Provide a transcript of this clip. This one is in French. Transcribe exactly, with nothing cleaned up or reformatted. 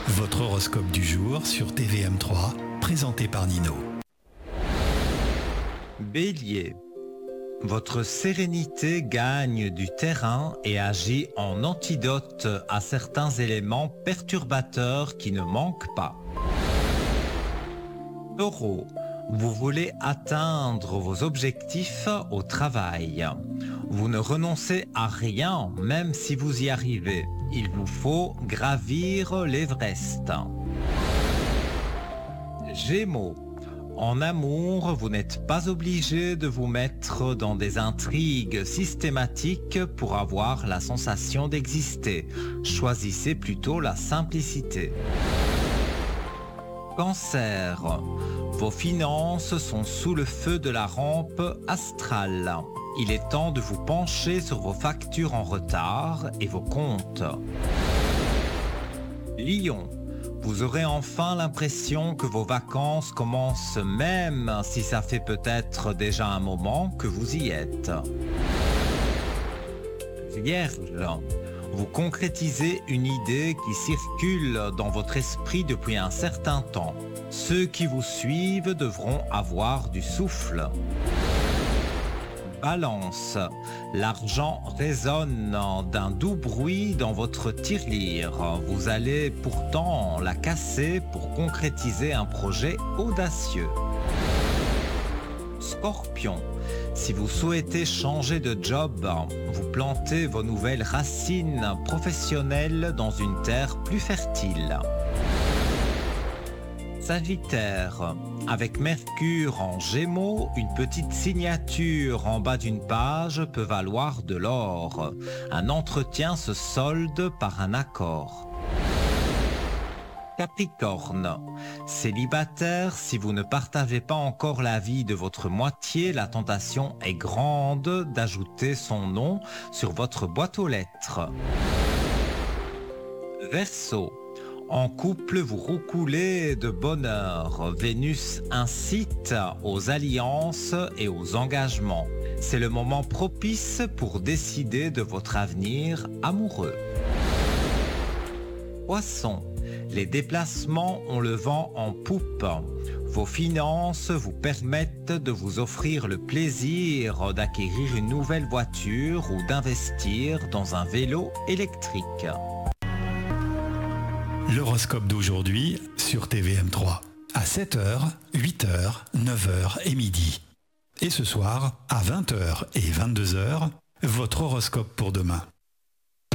Votre horoscope du jour sur T V M trois, présenté par Nino. Bélier, votre sérénité gagne du terrain et agit en antidote à certains éléments perturbateurs qui ne manquent pas. Taureau, vous voulez atteindre vos objectifs au travail. Vous ne renoncez à rien, même si vous y arrivez. Il vous faut gravir l'Everest. Gémeaux, en amour, vous n'êtes pas obligé de vous mettre dans des intrigues systématiques pour avoir la sensation d'exister. Choisissez plutôt la simplicité. Cancer, vos finances sont sous le feu de la rampe astrale. Il est temps de vous pencher sur vos factures en retard et vos comptes. Lion, vous aurez enfin l'impression que vos vacances commencent même si ça fait peut-être déjà un moment que vous y êtes. Vierge, vous concrétisez une idée qui circule dans votre esprit depuis un certain temps. Ceux qui vous suivent devront avoir du souffle. Balance, l'argent résonne d'un doux bruit dans votre tirelire. Vous allez pourtant la casser pour concrétiser un projet audacieux. Scorpion, si vous souhaitez changer de job, vous plantez vos nouvelles racines professionnelles dans une terre plus fertile. Sagittaire, avec Mercure en Gémeaux, une petite signature en bas d'une page peut valoir de l'or. Un entretien se solde par un accord. Capricorne, célibataire, si vous ne partagez pas encore la vie de votre moitié, la tentation est grande d'ajouter son nom sur votre boîte aux lettres. Verseau, en couple, vous roucoulez de bonheur. Vénus incite aux alliances et aux engagements. C'est le moment propice pour décider de votre avenir amoureux. Poisson, les déplacements ont le vent en poupe. Vos finances vous permettent de vous offrir le plaisir d'acquérir une nouvelle voiture ou d'investir dans un vélo électrique. L'horoscope d'aujourd'hui sur T V M trois. À sept heures, huit heures, neuf heures et midi. Et ce soir, à vingt heures et vingt-deux heures, votre horoscope pour demain.